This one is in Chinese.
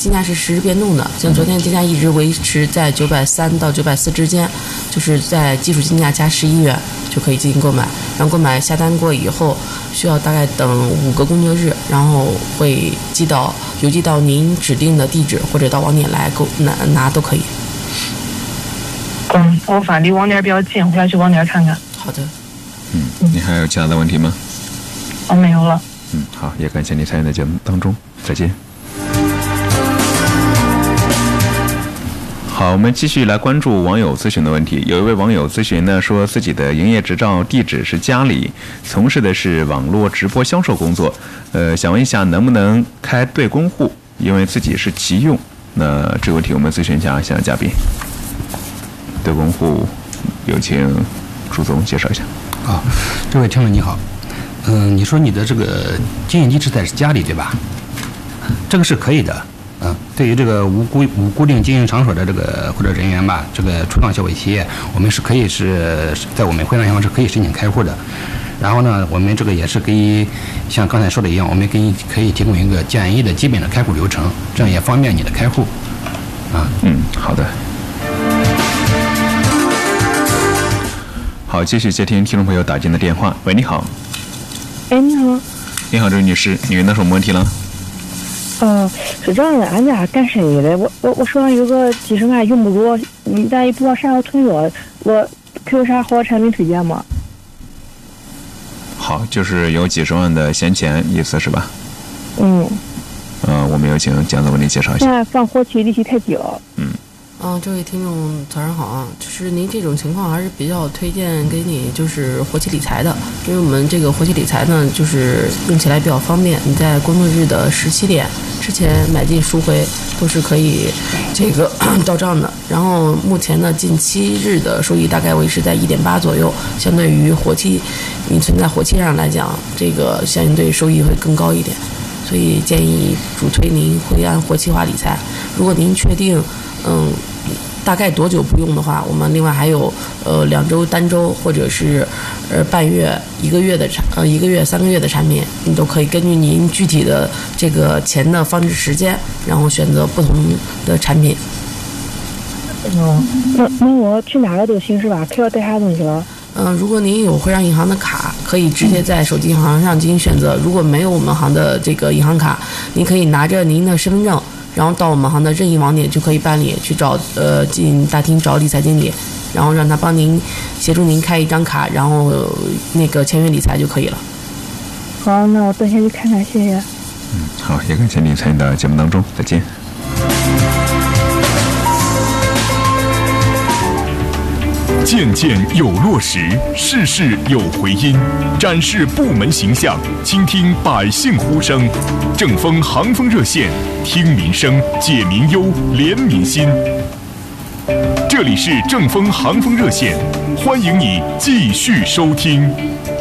金价是实时变动的，像昨天金价一直维持在930到940之间，就是在基础金价加11元就可以进行购买。然后购买下单过以后，需要大概等5个工作日，然后会邮寄到您指定的地址，或者到网点来拿都可以。 我反正离网点比较近，我要去网点看看。 好的。 你还有其他的问题吗？ 没有了。 好，也感谢你参与在节目当中，再见。好，我们继续来关注网友咨询的问题。有一位网友咨询呢，说自己的营业执照地址是家里，从事的是网络直播销售工作，想问一下能不能开对公户，因为自己是急用。那这个问题我们咨询一下现在嘉宾。对公户，有请朱总介绍一下。 这位听众你好，你说你的这个经营地址在家里对吧？这个是可以的。对于这个无固定经营场所的这个或者人员吧，这个初创小微企业，我们是可以是在我们汇丰银行是可以申请开户的。然后呢，我们这个也是像刚才说的一样，我们可以提供一个简易的基本的开户流程，这样也方便你的开户。 好的。好，继续接听听众朋友打进的电话。喂，你好。 你好。 你好，这位女士，你遇到什么问题了？ 是这样的，俺家干生意的，我手上有个几十万用不着，咱也不知道啥时候退了，我可有啥好产品推荐吗？ 好，就是有几十万的闲钱，意思是吧？我们有请蒋总为您介绍一下。 现在放活期利息太低了。 这位听众早上好啊，就是您这种情况还是比较推荐给你就是活期理财的，因为我们这个活期理财呢，就是用起来比较方便，你在工作日的17点之前买进赎回都是可以这个到账的。然后目前呢，近7日的收益大概维持在1.8左右，相对于活期你存在活期上来讲，这个相对收益会更高一点，所以建议主推您会按活期化理财。如果您确定大概多久不用的话，我们另外还有2周单周或者是半月、1个月的1个月、3个月的产品，你都可以根据您具体的这个钱的放置时间，然后选择不同的产品。 那我去哪个都行是吧？可要带啥东西了？ 如果您有汇商银行的卡，可以直接在手机银行上进行选择；如果没有我们行的这个银行卡，您可以拿着您的身份证，然后到我们行的任意网点就可以办理，去找进大厅找理财经理，然后让他帮您协助您开一张卡，然后那个签约理财就可以了。 好，那我等下去看看，谢谢。 好，也感谢您参与到节目当中，再见。 件件有落实，事事有回音，展示部门形象，倾听百姓呼声。正风航风热线，听民生，解民忧，怜民心。这里是正风航风热线，欢迎你继续收听。